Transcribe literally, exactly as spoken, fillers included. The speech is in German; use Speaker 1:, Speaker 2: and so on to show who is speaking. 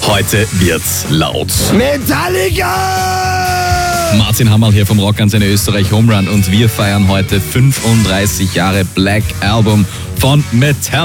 Speaker 1: Heute wird's laut.
Speaker 2: Metallica!
Speaker 1: Martin Hammerl hier vom Rock Antenne Österreich Home Run und wir feiern heute fünfunddreißig Jahre Black Album von Metallica.